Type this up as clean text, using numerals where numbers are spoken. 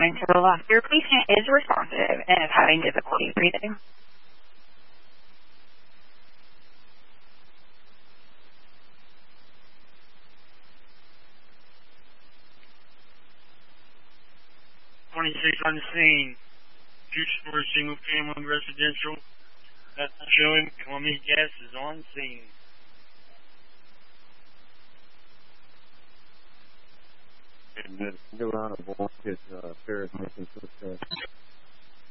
coming to the left. Your patient is responsive and is having difficulty breathing. On the scene. Two-story single-family residential. That's showing Columbia Gas is on scene. And the new round of voltage, Ferris Mason Swiss